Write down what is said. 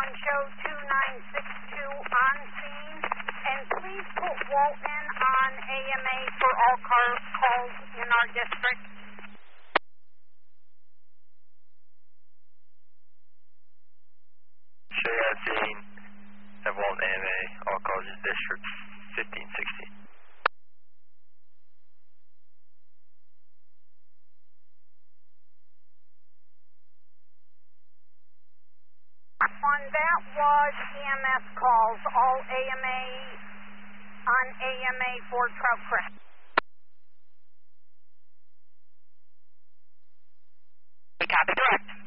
show 2962 on scene. And please put Walton on AMA for all calls in our district. Show on scene. Have Walton AMA, all calls in district 1560. That was EMS calls, all AMA on AMA for Trout Creek. We copy direct.